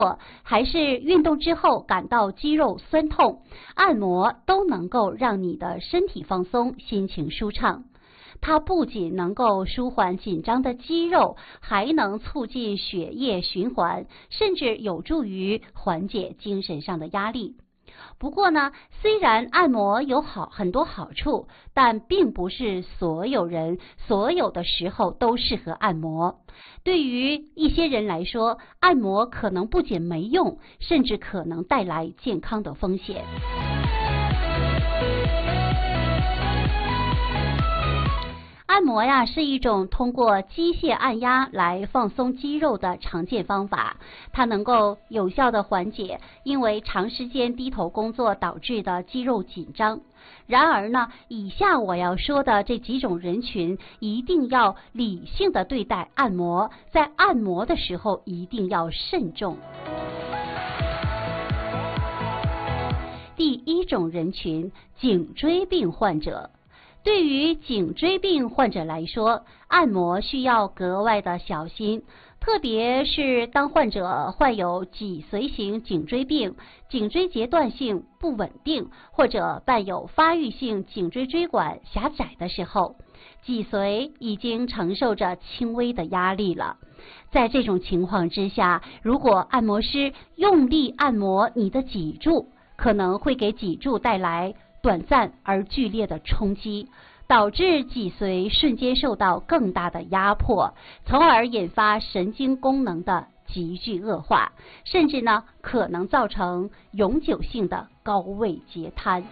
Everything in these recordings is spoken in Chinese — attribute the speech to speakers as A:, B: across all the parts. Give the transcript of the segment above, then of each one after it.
A: 还是运动之后感到肌肉酸痛，按摩都能够让你的身体放松，心情舒畅。它不仅能够舒缓紧张的肌肉，还能促进血液循环，甚至有助于缓解精神上的压力。不过呢，虽然按摩有很多好处，但并不是所有人所有的时候都适合按摩。对于一些人来说，按摩可能不仅没用，甚至可能带来健康的风险。按摩呀，是一种通过机械按压来放松肌肉的常见方法，它能够有效地缓解因为长时间低头工作导致的肌肉紧张。然而呢，以下我要说的这几种人群一定要理性地对待按摩，在按摩的时候一定要慎重。第一种人群，颈椎病患者。对于颈椎病患者来说，按摩需要格外的小心，特别是当患者患有脊髓型颈椎病、颈椎节段性不稳定或者伴有发育性颈椎椎管狭窄的时候，脊髓已经承受着轻微的压力了。在这种情况之下，如果按摩师用力按摩你的脊柱，可能会给脊柱带来短暂而剧烈的冲击，导致脊髓瞬间受到更大的压迫，从而引发神经功能的急剧恶化，甚至呢可能造成永久性的高位截瘫。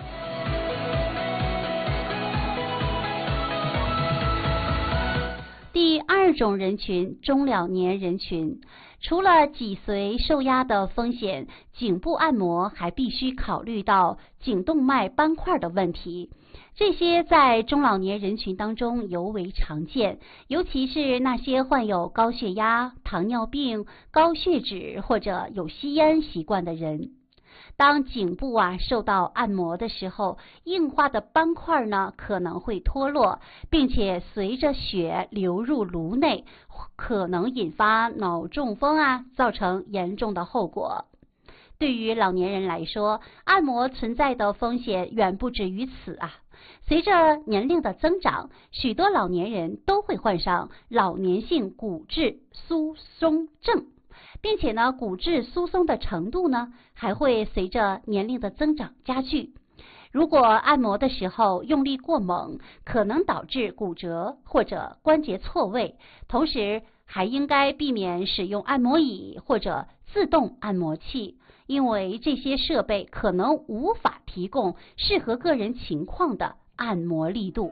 A: 第二种人群，中老年人群。除了脊髓受压的风险，颈部按摩还必须考虑到颈动脉斑块的问题。这些在中老年人群当中尤为常见，尤其是那些患有高血压、糖尿病、高血脂或者有吸烟习惯的人。当颈部受到按摩的时候，硬化的斑块呢可能会脱落，并且随着血流入颅内，可能引发脑中风造成严重的后果。对于老年人来说，按摩存在的风险远不止于此随着年龄的增长，许多老年人都会患上老年性骨质疏松症，并且呢，骨质疏松的程度呢，还会随着年龄的增长加剧。如果按摩的时候用力过猛，可能导致骨折或者关节错位，同时还应该避免使用按摩椅或者自动按摩器，因为这些设备可能无法提供适合个人情况的按摩力度。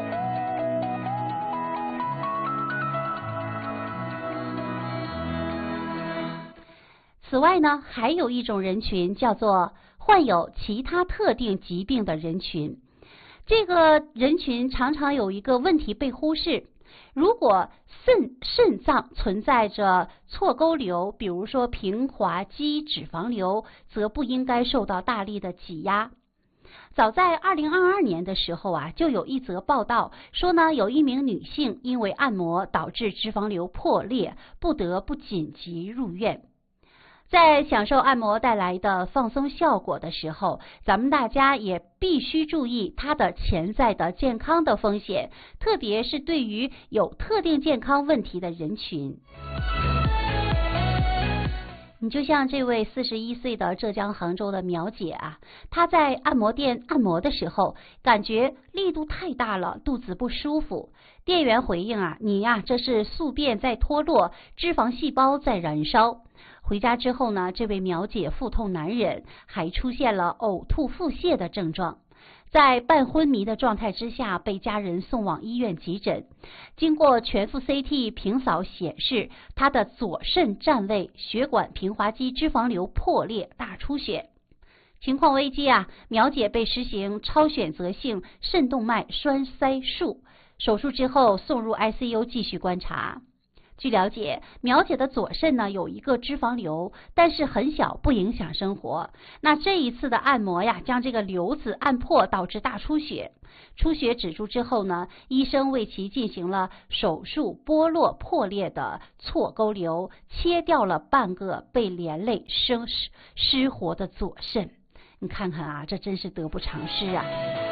A: 此外呢，还有一种人群叫做患有其他特定疾病的人群。这个人群常常有一个问题被忽视，如果肾脏存在着错沟瘤，比如说平滑肌脂肪瘤，则不应该受到大力的挤压。早在2022年的时候就有一则报道说呢，有一名女性因为按摩导致脂肪瘤破裂，不得不紧急入院。在享受按摩带来的放松效果的时候，咱们大家也必须注意它的潜在的健康的风险，特别是对于有特定健康问题的人群。你就像这位41岁的浙江杭州的苗姐她在按摩店按摩的时候，感觉力度太大了，肚子不舒服。店员回应你这是宿便在脱落，脂肪细胞在燃烧。回家之后呢，这位苗姐腹痛难忍，还出现了呕吐腹泻的症状。在半昏迷的状态之下，被家人送往医院急诊。经过全腹 CT 平扫显示，她的左肾占位血管平滑肌脂肪瘤破裂大出血。情况危机苗姐被实行超选择性肾动脉栓塞术，手术之后送入 ICU 继续观察。 据了解，苗姐的左肾呢有一个脂肪瘤，但是很小，不影响生活。那这一次的按摩呀，将这个瘤子按破，导致大出血。出血止住之后呢，医生为其进行了手术，剥落破裂的错沟瘤，切掉了半个被连累失活的左肾。你看看啊，这真是得不偿失啊！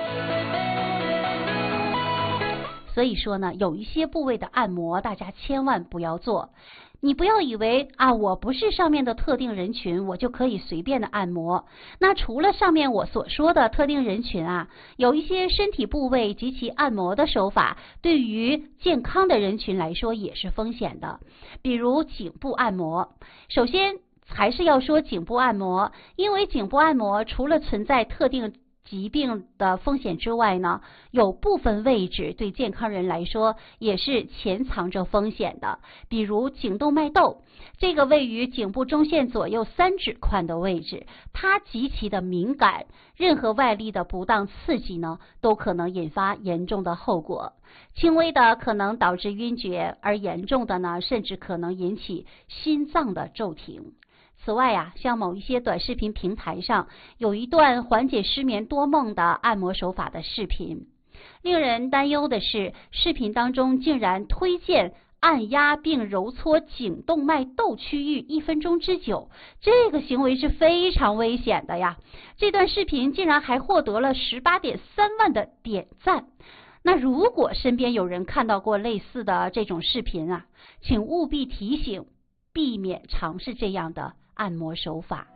A: 所以说呢，有一些部位的按摩，大家千万不要做。你不要以为啊，我不是上面的特定人群，我就可以随便的按摩。那除了上面我所说的特定人群啊，有一些身体部位及其按摩的手法，对于健康的人群来说也是风险的。比如颈部按摩，首先还是要说颈部按摩，因为颈部按摩除了存在特定疾病的风险之外呢，有部分位置对健康人来说也是潜藏着风险的，比如颈动脉窦，这个位于颈部中线左右3指宽的位置，它极其的敏感，任何外力的不当刺激呢，都可能引发严重的后果，轻微的可能导致晕厥，而严重的呢，甚至可能引起心脏的骤停。此外啊，像某一些短视频平台上有一段缓解失眠多梦的按摩手法的视频，令人担忧的是，视频当中竟然推荐按压并揉搓颈动脉窦区域1分钟之久，这个行为是非常危险的呀！这段视频竟然还获得了18.3万的点赞。那如果身边有人看到过类似的这种视频啊，请务必提醒，避免尝试这样的按摩手法。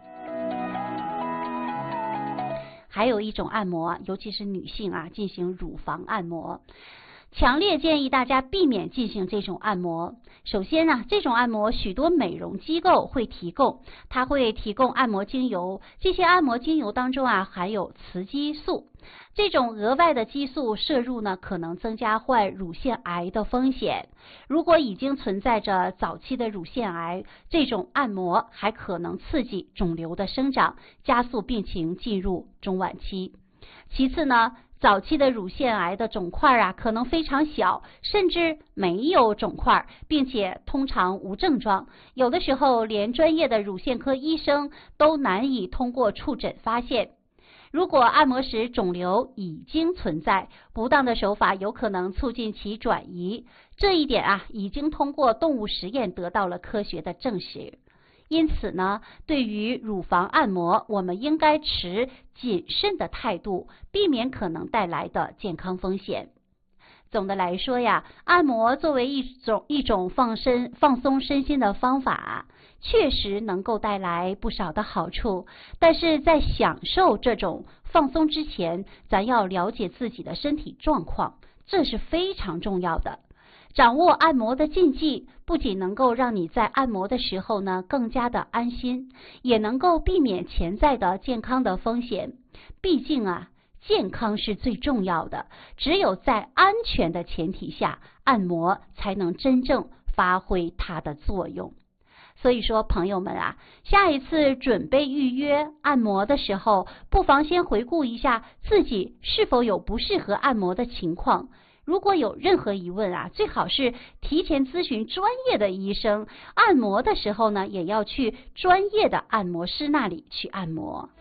A: 还有一种按摩，尤其是女性啊，进行乳房按摩，强烈建议大家避免进行这种按摩。首先呢，这种按摩许多美容机构会提供，它会提供按摩精油，这些按摩精油当中啊含有雌激素，这种额外的激素摄入呢，可能增加患乳腺癌的风险。如果已经存在着早期的乳腺癌，这种按摩还可能刺激肿瘤的生长，加速病情进入中晚期。其次呢，早期的乳腺癌的肿块啊，可能非常小，甚至没有肿块，并且通常无症状，有的时候连专业的乳腺科医生都难以通过触诊发现。如果按摩时肿瘤已经存在，不当的手法有可能促进其转移，这一点啊，已经通过动物实验得到了科学的证实。因此呢，对于乳房按摩，我们应该持谨慎的态度，避免可能带来的健康风险。总的来说呀，按摩作为一种放松身心的方法，确实能够带来不少的好处。但是在享受这种放松之前，咱要了解自己的身体状况，这是非常重要的。掌握按摩的禁忌，不仅能够让你在按摩的时候呢更加的安心，也能够避免潜在的健康的风险。毕竟啊，健康是最重要的，只有在安全的前提下，按摩才能真正发挥它的作用。所以说，朋友们啊，下一次准备预约按摩的时候，不妨先回顾一下自己是否有不适合按摩的情况。如果有任何疑问啊，最好是提前咨询专业的医生。按摩的时候呢，也要去专业的按摩师那里去按摩。